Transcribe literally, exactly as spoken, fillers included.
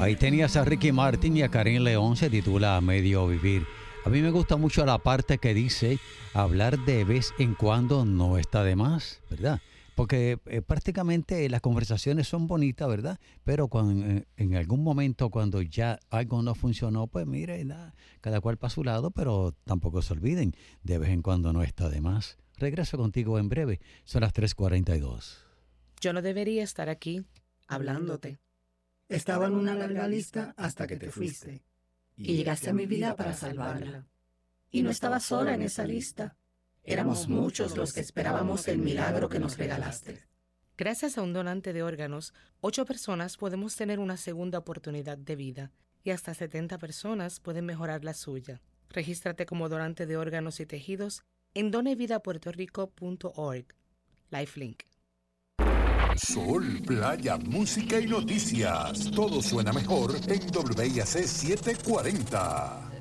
Ahí tenías a Ricky Martin y a Karim León, se titula Medio Vivir. A mí me gusta mucho la parte que dice hablar de vez en cuando no está de más, ¿verdad? Porque eh, prácticamente las conversaciones son bonitas, ¿verdad? Pero cuando, en, en algún momento cuando ya algo no funcionó, pues mire, nada, cada cual para su lado, pero tampoco se olviden, de vez en cuando no está de más. Regreso contigo en breve, son las tres cuarenta y dos. Yo no debería estar aquí hablándote. Estaba en una larga lista hasta que te fuiste. Y llegaste a mi vida para salvarla. Y no estaba sola en esa lista. Éramos muchos los que esperábamos el milagro que nos regalaste. Gracias a un donante de órganos, ocho personas podemos tener una segunda oportunidad de vida y hasta setenta personas pueden mejorar la suya. Regístrate como donante de órganos y tejidos en donevidapuertorico punto org. Lifelink. Sol, playa, música y noticias. Todo suena mejor en W I A C setecientos cuarenta.